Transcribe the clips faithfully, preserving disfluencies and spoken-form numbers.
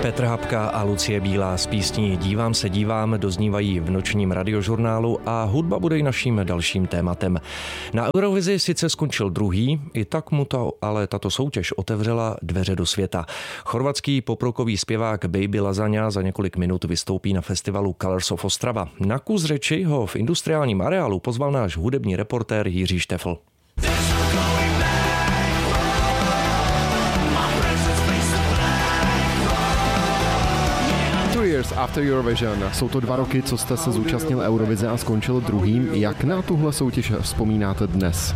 Petr Habka a Lucie Bílá s písní Dívám se, dívám doznívají v nočním radiožurnálu a hudba bude i naším dalším tématem. Na Eurovizi sice skončil druhý, i tak mu to ale tato soutěž otevřela dveře do světa. Chorvatský poprokový zpěvák Baby Lasagna za několik minut vystoupí na festivalu Colors of Ostrava. Na kus řeči ho v industriálním areálu pozval náš hudební reportér Jiří Štefl. After Eurovision. Jsou to dva roky, co jste se zúčastnil Eurovize a skončil druhým. Jak na tuhle soutěž vzpomínáte dnes?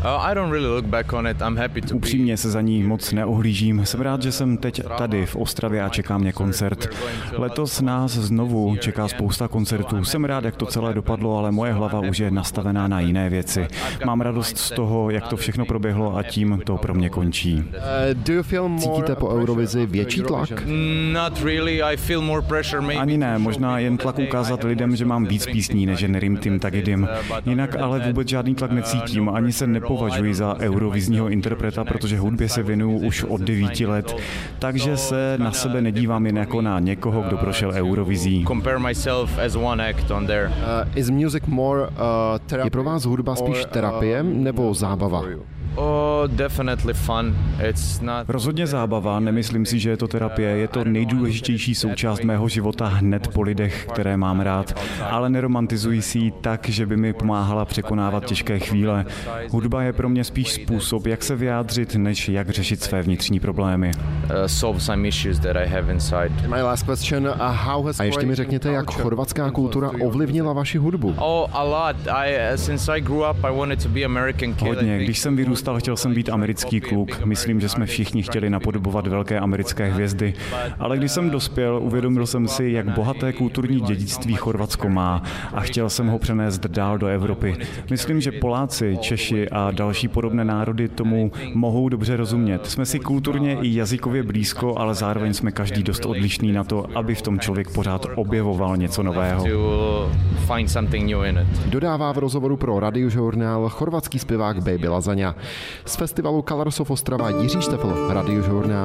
Upřímně se za ní moc neohlížím. Jsem rád, že jsem teď tady v Ostravě a čeká mě koncert. Letos nás znovu čeká spousta koncertů. Jsem rád, jak to celé dopadlo, ale moje hlava už je nastavená na jiné věci. Mám radost z toho, jak to všechno proběhlo a tím to pro mě končí. Cítíte po Eurovizi větší tlak? Ani ne, možná jen tlak ukázat lidem, že mám víc písní než jen Rim Tim Tagidim. Jinak ale vůbec žádný tlak necítím, ani se nepovažuji za eurovizního interpreta, protože hudbě se věnuju už od devíti let, takže se na sebe nedívám jen jako na někoho, kdo prošel Eurovizí. Je pro vás hudba spíš terapie nebo zábava? Oh, definitely fun. It's not... Rozhodně zábava, nemyslím si, že je to terapie, je to nejdůležitější součást mého života hned po lidech, které mám rád, ale neromantizuji si ji tak, že by mi pomáhala překonávat těžké chvíle. Hudba je pro mě spíš způsob, jak se vyjádřit, než jak řešit své vnitřní problémy. A ještě mi řekněte, jak chorvatská kultura ovlivnila vaši hudbu. Hodně, když jsem vyrůstal, chtěl jsem být americký kluk. Myslím, že jsme všichni chtěli napodobovat velké americké hvězdy. Ale když jsem dospěl, uvědomil jsem si, jak bohaté kulturní dědictví Chorvatsko má a chtěl jsem ho přenést dál do Evropy. Myslím, že Poláci, Češi a další podobné národy tomu mohou dobře rozumět. Jsme si kulturně i jazykově blízko, ale zároveň jsme každý dost odlišný na to, aby v tom člověk pořád objevoval něco nového. Dodává v rozhovoru pro radiožurnál chorvatský zpěvák Baby Lasagna. Z festivalu Colors of Ostrava Jiří Štefl, radiožurnál.